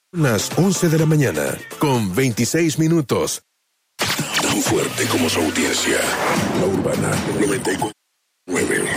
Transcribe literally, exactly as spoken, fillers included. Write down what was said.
Las once de la mañana, con veintiséis minutos. Tan fuerte como su audiencia. La Urbana noventa y nueve.